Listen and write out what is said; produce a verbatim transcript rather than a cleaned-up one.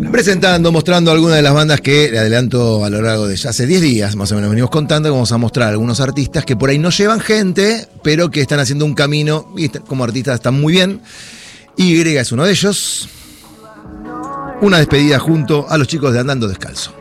Presentando, mostrando algunas de las bandas que le adelanto a lo largo de ya hace diez días, más o menos venimos contando, vamos a mostrar algunos artistas que por ahí no llevan gente, pero que están haciendo un camino y como artistas están muy bien. Y es uno de ellos. Una despedida junto a los chicos de Andando Descalzo.